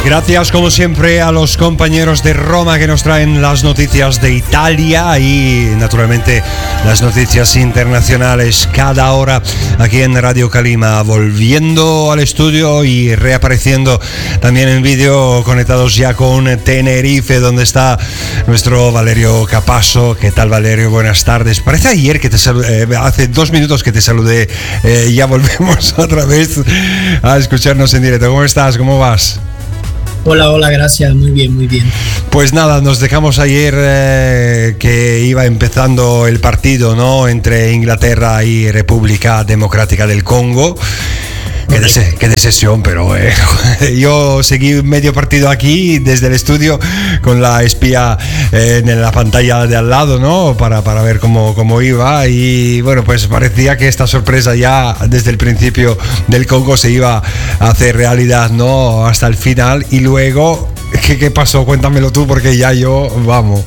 Gracias como siempre a los compañeros de Roma que nos traen las noticias de Italia y naturalmente las noticias internacionales cada hora aquí en Radio Calima, volviendo al estudio y reapareciendo también en vídeo, conectados ya con Tenerife, donde está nuestro Valerio Capasso. ¿Qué tal, Valerio? Buenas tardes. Parece ayer que te hace 2 minutos que te saludé, ya volvemos otra vez a escucharnos en directo. ¿Cómo estás? ¿Cómo vas? Hola, gracias, muy bien, muy bien. Pues nada, nos dejamos ayer que iba empezando el partido, ¿no?, entre Inglaterra y República Democrática del Congo. Qué decisión, pero yo seguí medio partido aquí desde el estudio con la espía en la pantalla de al lado, ¿no?, para ver cómo iba, y bueno, pues parecía que esta sorpresa ya desde el principio del Congo se iba a hacer realidad, ¿no?, hasta el final. Y luego, ¿qué pasó? Cuéntamelo tú, porque ya yo, vamos.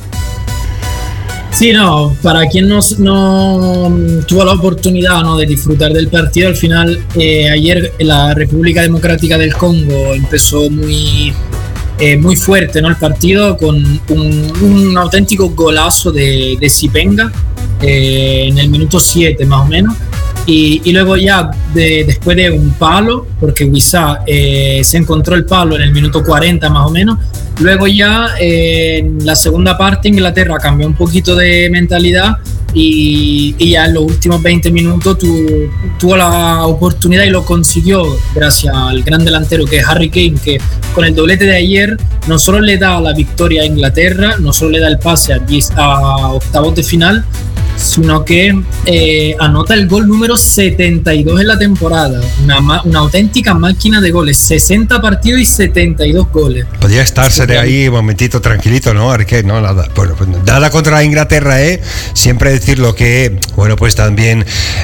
Sí, no, para quien no tuvo la oportunidad, ¿no?, de disfrutar del partido, al final ayer la República Democrática del Congo empezó muy fuerte, ¿no?, el partido, con un auténtico golazo de Sipenga en el minuto 7 más o menos, y luego ya después de un palo, porque Wissa se encontró el palo en el minuto 40 más o menos. Luego ya en la segunda parte Inglaterra cambió un poquito de mentalidad y ya en los últimos 20 minutos tuvo la oportunidad y lo consiguió gracias al gran delantero que es Harry Kane, que con el doblete de ayer no solo le da la victoria a Inglaterra, no solo le da el pase a octavos de final, sino que anota el gol número 72 en la temporada. Una auténtica máquina de goles. 60 partidos y 72 goles. Podría estarse de ahí un momentito tranquilito, ¿no? Arqué, no, nada. Bueno, pues nada contra Inglaterra, siempre decirlo que, bueno, pues también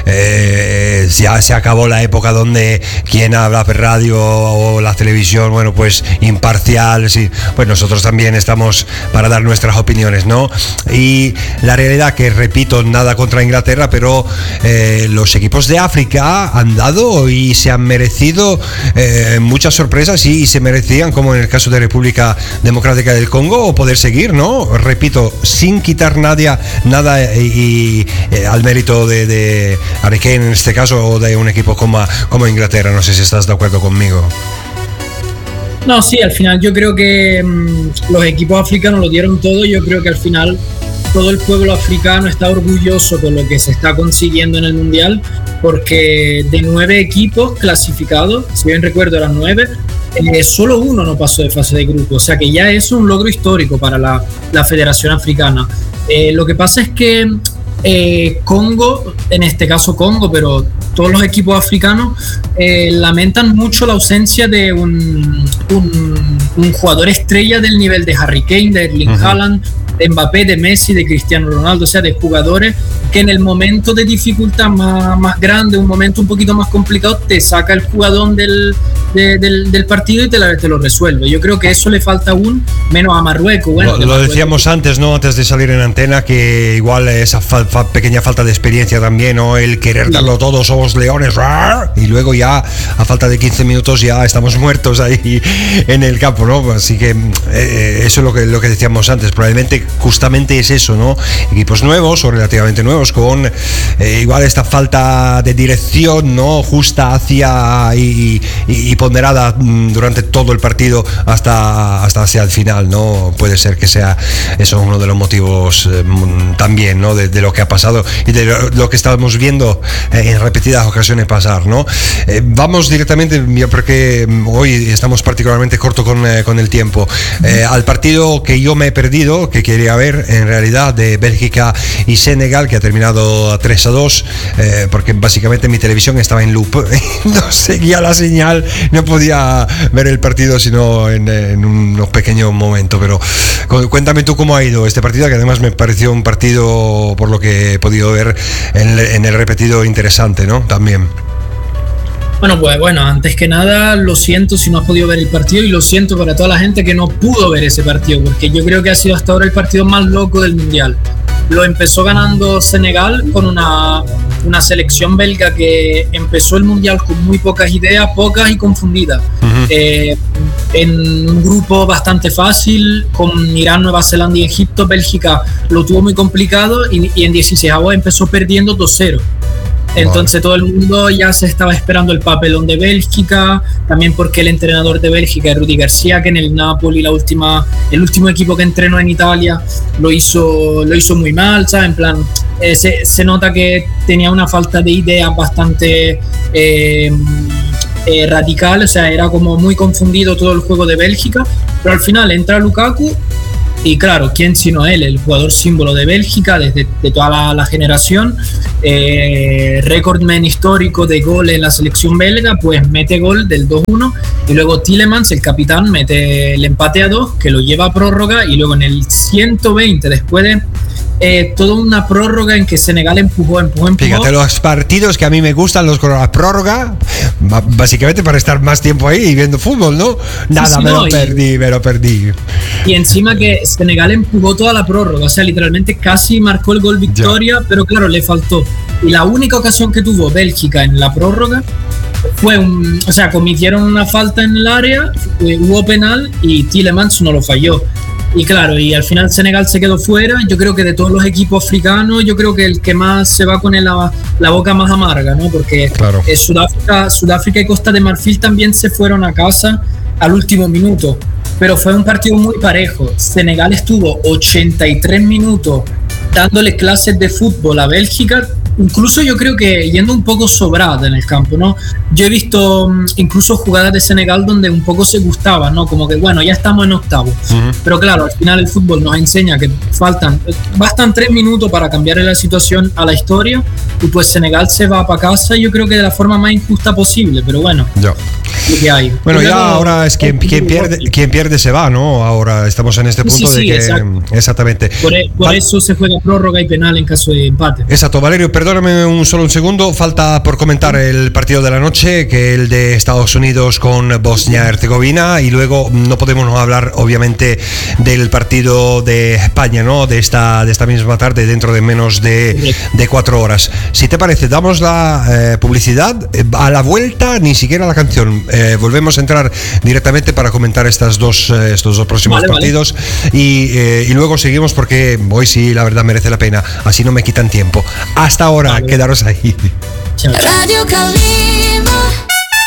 ya se acabó la época donde quien habla por radio o la televisión, bueno, pues imparcial, sí. Pues nosotros también estamos para dar nuestras opiniones, ¿no? Y la realidad que, repito, nada contra Inglaterra, pero los equipos de África han dado y se han merecido muchas sorpresas y se merecían, como en el caso de República Democrática del Congo, poder seguir, ¿no? Repito, sin quitar nada y al mérito de Harry Kane en este caso, o de un equipo como Inglaterra. No sé si estás de acuerdo conmigo. No, sí, al final yo creo que los equipos africanos lo dieron todo. Yo creo que al final todo el pueblo africano está orgulloso con lo que se está consiguiendo en el Mundial, porque de 9 equipos clasificados, si bien recuerdo eran 9, solo uno no pasó de fase de grupo, o sea que ya es un logro histórico para la Federación Africana. Lo que pasa es que Congo, en este caso Congo, pero todos los equipos africanos lamentan mucho la ausencia de un jugador estrella del nivel de Harry Kane, de Erling Haaland, de Mbappé, de Messi, de Cristiano Ronaldo, o sea, de jugadores que en el momento de dificultad más grande, un momento un poquito más complicado, te saca el jugador del partido y te lo resuelve. Yo creo que eso le falta aún, menos a Marruecos. Bueno, lo decíamos antes, ¿no?, antes de salir en antena, que igual esa pequeña falta de experiencia también, ¿no?, el querer darlo todo, somos leones, y luego ya a falta de 15 minutos ya estamos muertos ahí en el campo, ¿no? Así que eso es lo que decíamos antes, probablemente justamente es eso, ¿no? Equipos nuevos o relativamente nuevos con igual esta falta de dirección, ¿no?, justa hacia y ponderada durante todo el partido hasta hacia el final, ¿no? Puede ser que sea eso uno de los motivos también, ¿no?, de lo que ha pasado y de lo que estamos viendo en repetidas ocasiones pasar, ¿no? Vamos directamente, porque hoy estamos particularmente corto con el tiempo, al partido que yo me he perdido, que quería ver en realidad, de Bélgica y Senegal, que ha terminado a 3-2, porque básicamente mi televisión estaba en loop, no seguía la señal, no podía ver el partido sino en unos pequeños momentos. Pero cuéntame tú cómo ha ido este partido, que además me pareció un partido, por lo que he podido ver en el repetido, interesante, ¿no? También. Bueno, antes que nada, lo siento si no has podido ver el partido, y lo siento para toda la gente que no pudo ver ese partido, porque yo creo que ha sido hasta ahora el partido más loco del Mundial. Lo empezó ganando Senegal con una selección belga que empezó el Mundial con muy pocas ideas, pocas y confundidas. en un grupo bastante fácil, con Irán, Nueva Zelanda y Egipto. Bélgica lo tuvo muy complicado y en 16avos empezó perdiendo 2-0. Entonces todo el mundo ya se estaba esperando el papelón de Bélgica, también porque el entrenador de Bélgica es Rudi García, que en el Napoli, el último equipo que entrenó en Italia, lo hizo muy mal, ¿sabes? En plan, se nota que tenía una falta de ideas bastante radical, o sea, era como muy confundido todo el juego de Bélgica, pero al final entra Lukaku. Y claro, ¿quién sino él? El jugador símbolo de Bélgica desde toda la generación, recordman histórico de gol en la selección belga, pues mete gol del 2-1 y luego Tielemans, el capitán, mete el empate a 2 que lo lleva a prórroga y luego en el 120, después de toda una prórroga en que Senegal empujó. Fíjate, los partidos que a mí me gustan, los con la prórroga, básicamente para estar más tiempo ahí viendo fútbol, ¿no? Nada, sí, me lo perdí. Y encima que Senegal empujó toda la prórroga, o sea, literalmente casi marcó el gol victoria, pero claro, le faltó. Y la única ocasión que tuvo Bélgica en la prórroga fue cometieron una falta en el área, hubo penal y Tielemans no lo falló. Y claro, y al final Senegal se quedó fuera. Yo creo que de todos los equipos africanos, yo creo que el que más se va con la boca más amarga, ¿no? Porque claro, Sudáfrica y Costa de Marfil también se fueron a casa al último minuto. Pero fue un partido muy parejo. Senegal estuvo 83 minutos dándole clases de fútbol a Bélgica, incluso yo creo que yendo un poco sobrada en el campo, ¿no? Yo he visto incluso jugadas de Senegal donde un poco se gustaba, ¿no? Como que, bueno, ya estamos en octavo. Pero claro, al final el fútbol nos enseña que bastan 3 minutos para cambiar la situación a la historia y pues Senegal se va para casa, yo creo que de la forma más injusta posible, pero bueno, lo que hay. Bueno, ya ahora es quien pierde se va, ¿no? Ahora estamos en este punto de que... Exactamente. Por eso se juega prórroga y penal en caso de empate. Exacto, Valerio, perdóname un segundo, falta por comentar el partido de la noche, que el de Estados Unidos con Bosnia-Herzegovina, y luego no podemos no hablar obviamente del partido de España, ¿no? De esta misma tarde, dentro de menos de 4 horas. Si te parece, damos la publicidad, a la vuelta ni siquiera la canción, volvemos a entrar directamente para comentar estos dos próximos partidos. Vale. Y luego seguimos porque hoy sí, la verdad, merece la pena, así no me quitan tiempo. Hasta ahora, quedaros ahí. Radio Calima.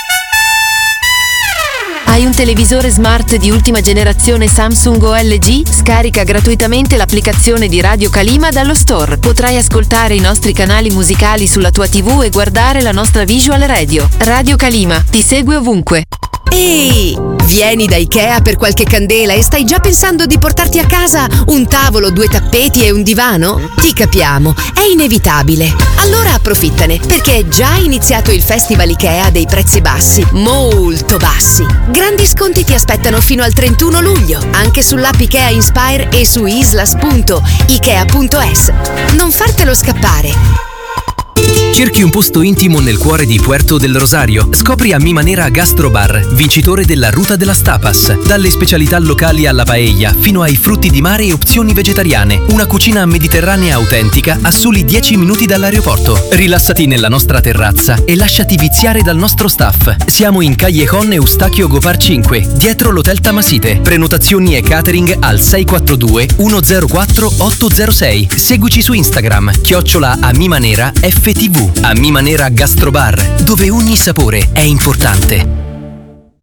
Hai un televisore smart di ultima generazione Samsung o LG? Scarica gratuitamente l'applicazione di Radio Calima dallo store. Potrai ascoltare i nostri canali musicali sulla tua TV e guardare la nostra visual radio. Radio Calima ti segue ovunque. Ehi, vieni da Ikea per qualche candela e stai già pensando di portarti a casa un tavolo, 2 tappeti e un divano? Ti capiamo, è inevitabile. Allora approfittane, perché è già iniziato il Festival Ikea dei prezzi bassi, molto bassi. Grandi sconti ti aspettano fino al 31 luglio, anche sull'app Ikea Inspire e su islas.ikea.es. Non fartelo scappare. Cerchi un posto intimo nel cuore di Puerto del Rosario? Scopri a Mi Manera Gastrobar, vincitore della Ruta de las Tapas. Dalle specialità locali alla paella, fino ai frutti di mare e opzioni vegetariane. Una cucina mediterranea autentica a soli 10 minuti dall'aeroporto. Rilassati nella nostra terrazza e lasciati viziare dal nostro staff. Siamo in Callejon Eustachio Gopar 5, dietro l'Hotel Tamasite. Prenotazioni e catering al 642 104 806. Seguici su Instagram, @amimanera FTV. A Mi Manera Gastrobar, dove ogni sapore è importante.